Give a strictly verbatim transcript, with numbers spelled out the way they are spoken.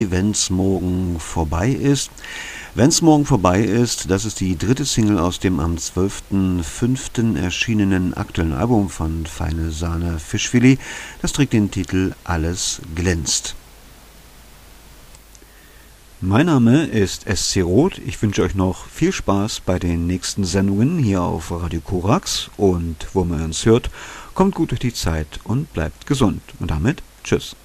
Wenn's morgen vorbei ist. Wenn's morgen vorbei ist, das ist die dritte Single aus dem am zwölften fünften erschienenen aktuellen Album von Feine Sahne Fischfilet. Das trägt den Titel Alles glänzt. Mein Name ist S C Roth. Ich wünsche euch noch viel Spaß bei den nächsten Sendungen hier auf Radio Korax. Und wo man uns hört, kommt gut durch die Zeit und bleibt gesund. Und damit tschüss.